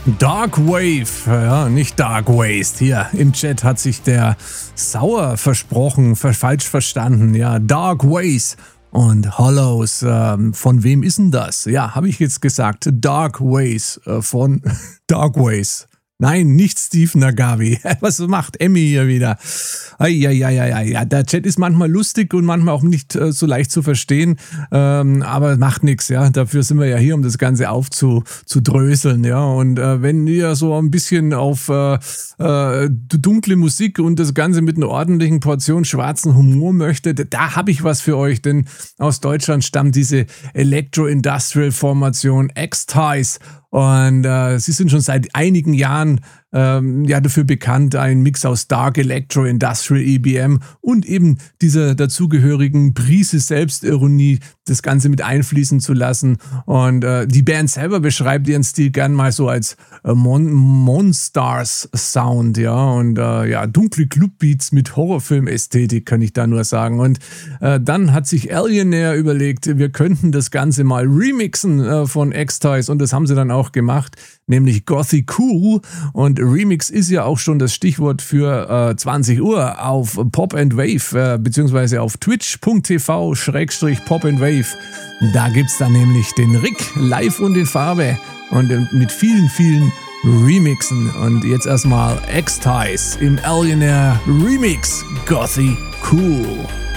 Dark Wave, ja, nicht Dark Waste. Hier im Chat hat sich der Sauer versprochen, falsch verstanden. Ja, Dark Ways und Hollows. Von wem ist denn das? Ja, habe ich jetzt gesagt. Dark Ways von Dark Ways. Nein, nicht Steve Nagavi. Was macht Emmy hier wieder? Ja, der Chat ist manchmal lustig und manchmal auch nicht so leicht zu verstehen, aber macht nichts, ja. Dafür sind wir ja hier, um das Ganze aufzudröseln, ja. Und wenn ihr so ein bisschen auf dunkle Musik und das Ganze mit einer ordentlichen Portion schwarzen Humor möchtet, da habe ich was für euch, denn aus Deutschland stammt diese Electro-Industrial-Formation X-Ties. Und sie sind schon seit einigen Jahren dafür bekannt, ein Mix aus Dark Electro, Industrial EBM und eben dieser dazugehörigen Prise Selbstironie, das Ganze mit einfließen zu lassen. Und die Band selber beschreibt ihren Stil gern mal so als Monstars Sound, ja, und dunkle Clubbeats mit Horrorfilm-Ästhetik, kann ich da nur sagen. Und dann hat sich Alienair überlegt, wir könnten das Ganze mal remixen von X-Ties, und das haben sie dann auch gemacht, nämlich Gothic Cool. Und Remix ist ja auch schon das Stichwort für 20 Uhr auf Pop and Wave, beziehungsweise auf twitch.tv/Pop and Wave. Da gibt's dann nämlich den Rick live und in Farbe und mit vielen, vielen Remixen. Und jetzt erstmal X-Ties im Alienair Remix Gothic Cool.